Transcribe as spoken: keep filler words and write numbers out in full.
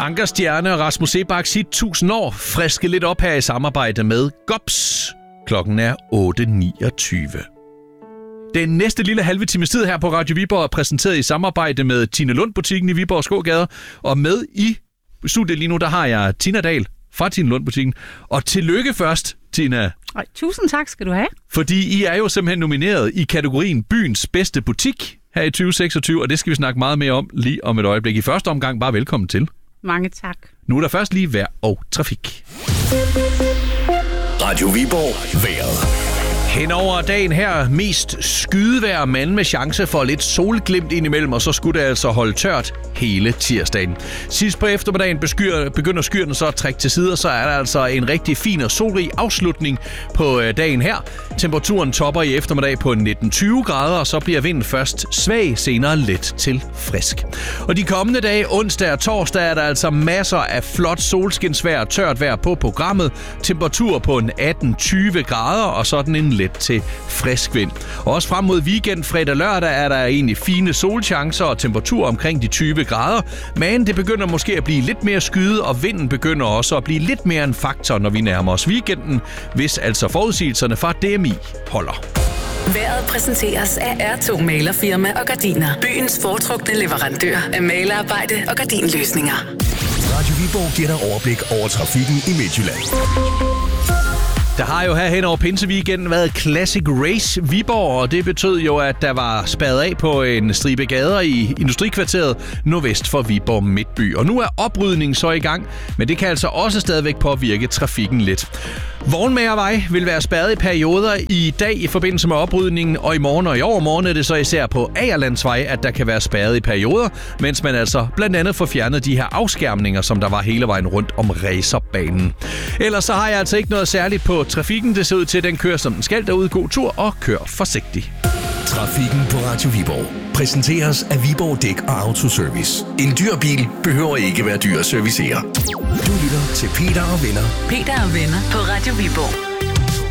Ankerstjerne og Rasmus Seebachs hit tusind år friske lidt op her i samarbejde med Gops. Klokken er otte niogtyve. Den næste lille halve times tid her på Radio Viborg er præsenteret i samarbejde med Tine Lund-butikken i Viborg Skågade. Og med i studiet lige nu, der har jeg Tina Dahl fra Tine Lund-butikken. Og tillykke først, Tina. Ej, tusind tak skal du have. Fordi I er jo simpelthen nomineret i kategorien Byens bedste butik her i tyve seksogtyve, og det skal vi snakke meget mere om lige om et øjeblik. I første omgang bare velkommen til. Mange tak. Nu er der først lige vejr og trafik. Radio Viborg vejret. Hen over dagen her mest skydevejr, men med chance for lidt solglimt indimellem, og så skulle det altså holde tørt hele tirsdagen. Sidst på eftermiddagen beskyr, begynder skyerne så at trække til side, så er der altså en rigtig fin og solrig afslutning på dagen her. Temperaturen topper i eftermiddag på nitten tyve grader, og så bliver vinden først svag, senere let til frisk. Og de kommende dage, onsdag og torsdag, er der altså masser af flot solskinsvejr og tørt vejr på programmet. Temperatur på en atten tyve grader, og sådan en let til frisk vind. Og også frem mod weekend, fredag og lørdag, er der egentlig fine solchancer og temperatur omkring de tyve grader. Men det begynder måske at blive lidt mere skyet, og vinden begynder også at blive lidt mere en faktor, når vi nærmer os weekenden, hvis altså forudsigelserne fra D M I holder. Vejret præsenteres af R to Malerfirma og Gardiner. Byens foretrukne leverandør af malerarbejde og gardinløsninger. Radio Viborg giver dig overblik over trafikken i Midtjylland. Der har jo her hen over pinseweekenden været Classic Race Viborg, og det betød jo, at der var spærret af på en stribe gader i Industrikvarteret nordvest for Viborg Midtby. Og nu er oprydningen så i gang, men det kan altså også stadigvæk påvirke trafikken lidt. Vognmagervej vil være spærret i perioder i dag i forbindelse med oprydningen, og i morgen og i overmorgen er det så især på Agerlandsvej, at der kan være spærret i perioder, mens man altså blandt andet får fjernet de her afskærmninger, som der var hele vejen rundt om racerbanen. Ellers så har jeg altså ikke noget særligt på trafikken. Det ser ud til, at den kører som den skal derude. God tur og kør forsigtigt. Trafikken på Radio Viborg præsenteres af Viborg Dæk og Autoservice. En dyr bil behøver ikke være dyr at servicere. Du lytter til Peter og Venner. Peter og Venner på Radio Viborg.